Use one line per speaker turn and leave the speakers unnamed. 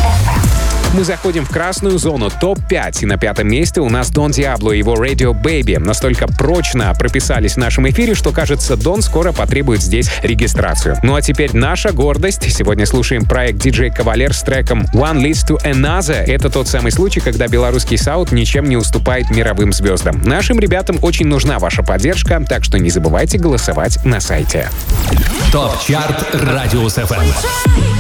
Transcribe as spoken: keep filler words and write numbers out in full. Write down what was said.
Мы заходим в красную зону топ пять, и на пятом месте у нас Дон Диабло и его Radio Baby. Настолько прочно прописались в нашем эфире, что, кажется, Дон скоро потребует здесь регистрацию. Ну а теперь наша гордость. Сегодня слушаем проект ди джей Кавалер с треком One Leads to Another. Это тот самый случай, когда белорусский саунд ничем не уступает мировым звездам. Нашим ребятам очень нужна ваша поддержка, так что не забывайте голосовать на сайте.
ТОП-чарт Радиус эф эм.